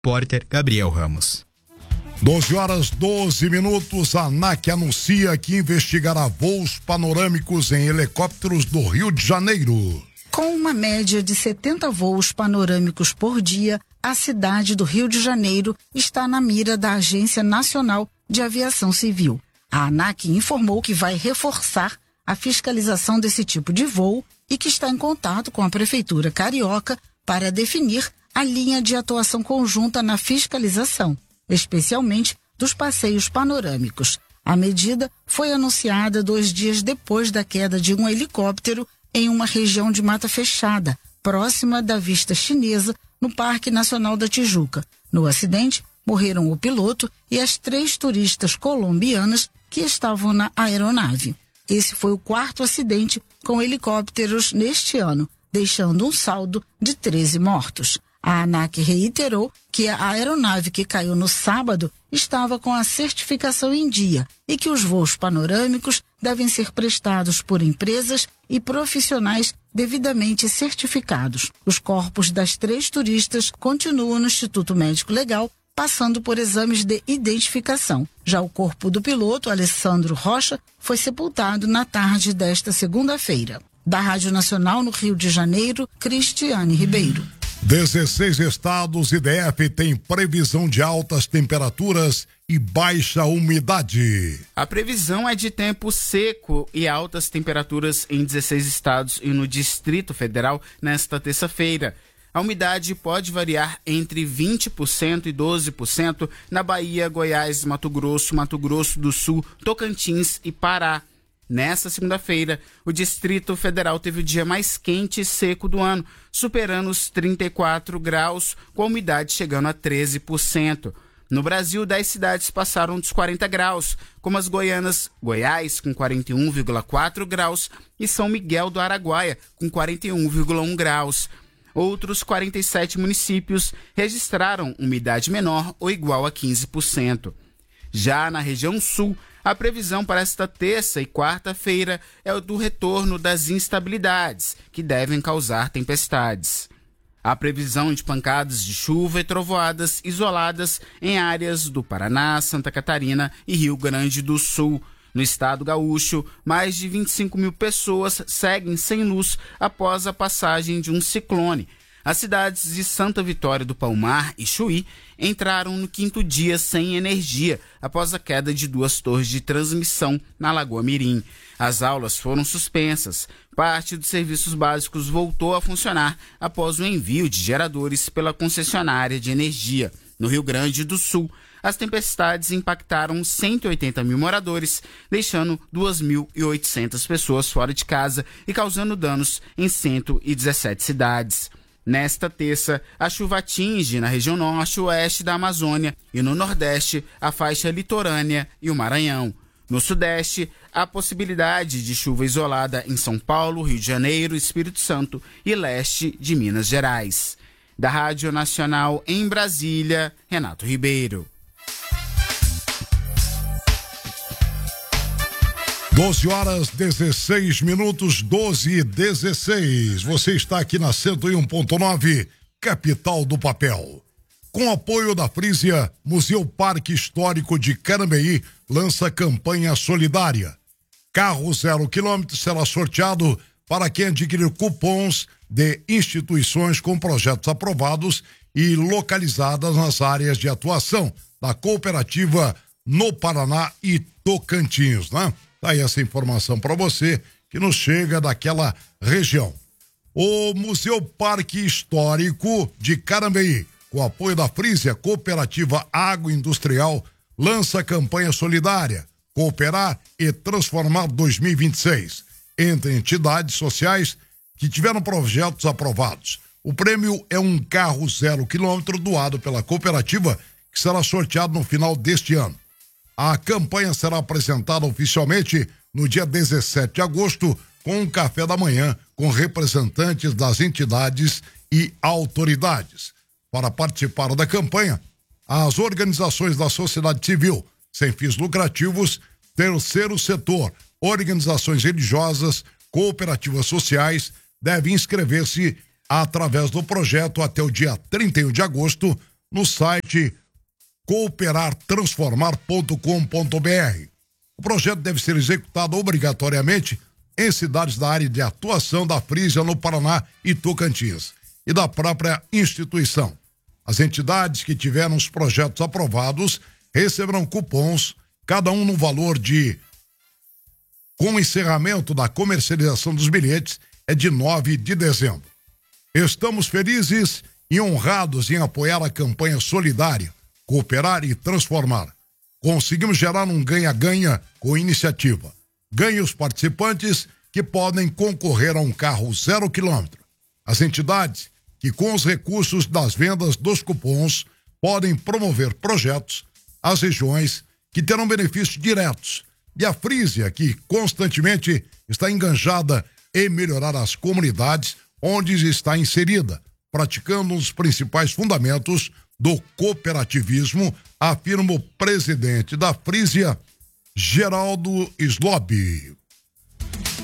Repórter Gabriel Ramos. 12h12. A ANAC anuncia que investigará voos panorâmicos em helicópteros do Rio de Janeiro. Com uma média de 70 voos panorâmicos por dia, a cidade do Rio de Janeiro está na mira da Agência Nacional de Aviação Civil. A ANAC informou que vai reforçar a fiscalização desse tipo de voo e que está em contato com a Prefeitura Carioca para definir a linha de atuação conjunta na fiscalização, especialmente dos passeios panorâmicos. A medida foi anunciada 2 dias depois da queda de um helicóptero em uma região de mata fechada, próxima da Vista Chinesa, no Parque Nacional da Tijuca. No acidente, morreram o piloto e as 3 turistas colombianas que estavam na aeronave. Esse foi o 4º acidente com helicópteros neste ano, deixando um saldo de 13 mortos. A ANAC reiterou que a aeronave que caiu no sábado estava com a certificação em dia e que os voos panorâmicos devem ser prestados por empresas e profissionais devidamente certificados. Os corpos das 3 turistas continuam no Instituto Médico Legal, passando por exames de identificação. Já o corpo do piloto, Alessandro Rocha, foi sepultado na tarde desta segunda-feira. Da Rádio Nacional no Rio de Janeiro, Cristiane Ribeiro. 16 estados e DF têm previsão de altas temperaturas e baixa umidade. A previsão é de tempo seco e altas temperaturas em 16 estados e no Distrito Federal nesta terça-feira. A umidade pode variar entre 20% e 12% na Bahia, Goiás, Mato Grosso do Sul, Tocantins e Pará. Nesta segunda-feira, o Distrito Federal teve o dia mais quente e seco do ano, superando os 34 graus, com a umidade chegando a 13%. No Brasil, 10 cidades passaram dos 40 graus, como as Goiás, com 41,4 graus, e São Miguel do Araguaia, com 41,1 graus. Outros 47 municípios registraram umidade menor ou igual a 15%. Já na região sul, a previsão para esta terça e quarta-feira é o do retorno das instabilidades, que devem causar tempestades. Há previsão de pancadas de chuva e trovoadas isoladas em áreas do Paraná, Santa Catarina e Rio Grande do Sul. No estado gaúcho, mais de 25 mil pessoas seguem sem luz após a passagem de um ciclone. As cidades de Santa Vitória do Palmar e Chuí entraram no 5º dia sem energia após a queda de 2 torres de transmissão na Lagoa Mirim. As aulas foram suspensas. Parte dos serviços básicos voltou a funcionar após o envio de geradores pela concessionária de energia. No Rio Grande do Sul, as tempestades impactaram 180 mil moradores, deixando 2.800 pessoas fora de casa e causando danos em 117 cidades. Nesta terça, a chuva atinge na região norte e oeste da Amazônia e no nordeste a faixa litorânea e o Maranhão. No sudeste, há possibilidade de chuva isolada em São Paulo, Rio de Janeiro, Espírito Santo e leste de Minas Gerais. Da Rádio Nacional em Brasília, Renato Ribeiro. 12h16, 12h16. Você está aqui na 101.9, capital do papel. Com apoio da Frisia, Museu Parque Histórico de Carambeí lança campanha solidária. Carro 0 km será sorteado para quem adquirir cupons de instituições com projetos aprovados e localizadas nas áreas de atuação da cooperativa no Paraná e Tocantins, né? Tá aí essa informação para você que nos chega daquela região. O Museu Parque Histórico de Carambeí, com apoio da Frisia, Cooperativa Agroindustrial, lança campanha solidária Cooperar e Transformar 2026 entre entidades sociais que tiveram projetos aprovados. O prêmio é um carro 0 km doado pela cooperativa que será sorteado no final deste ano. A campanha será apresentada oficialmente no dia 17 de agosto com um café da manhã com representantes das entidades e autoridades. Para participar da campanha, as organizações da sociedade civil, sem fins lucrativos, terceiro setor, organizações religiosas, cooperativas sociais, devem inscrever-se através do projeto até o dia 31 de agosto no site cooperartransformar.com.br. O projeto deve ser executado obrigatoriamente em cidades da área de atuação da Frisia no Paraná e Tocantins e da própria instituição. As entidades que tiveram os projetos aprovados receberão cupons, cada um no valor de, com o encerramento da comercialização dos bilhetes, é de 9 de dezembro. Estamos felizes e honrados em apoiar a campanha solidária, Cooperar e Transformar. Conseguimos gerar um ganha-ganha com a iniciativa. Ganhe os participantes que podem concorrer a um carro 0 quilômetro. As entidades que, com os recursos das vendas dos cupons, podem promover projetos às regiões que terão benefícios diretos. E a Frisia, que constantemente está enganjada em melhorar as comunidades onde está inserida, praticando os principais fundamentos do cooperativismo, afirma o presidente da Frisia, Geraldo Slob.